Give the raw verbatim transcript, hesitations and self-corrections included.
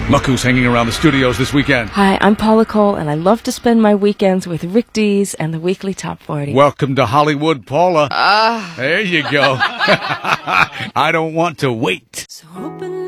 Look who's hanging around the studios this weekend. Hi, I'm Paula Cole, and I love to spend my weekends with Rick Dees and the Weekly Top forty. Welcome to Hollywood, Paula. Ah. There you go. I don't want to wait